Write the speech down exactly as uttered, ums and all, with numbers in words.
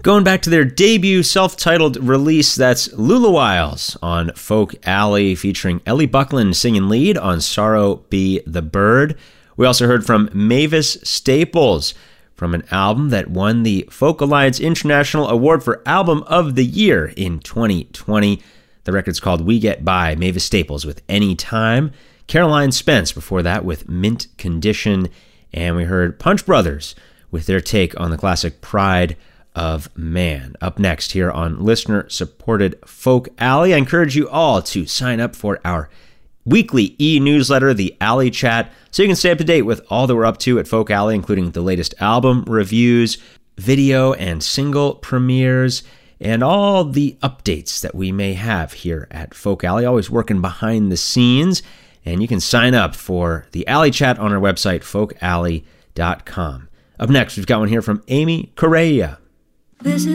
Going back to their debut self-titled release, that's Lulawiles on Folk Alley, featuring Ellie Buckland singing lead on Sorrow Be the Bird. We also heard from Mavis Staples from an album that won the Folk Alliance International Award for Album of the Year in twenty twenty. The record's called We Get By. Mavis Staples with Anytime. Caroline Spence before that with Mint Condition. And we heard Punch Brothers with their take on the classic Pride of Man. Up next here on listener-supported Folk Alley, I encourage you all to sign up for our weekly e-newsletter, the Alley Chat, so you can stay up to date with all that we're up to at Folk Alley, including the latest album reviews, video and single premieres, and all the updates that we may have here at Folk Alley, always working behind the scenes. And you can sign up for the Alley Chat on our website, folk alley dot com. Up next, we've got one here from Amy Correa. This is